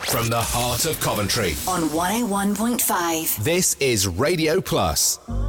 From the heart of Coventry on 101.5. This is Radio Plus.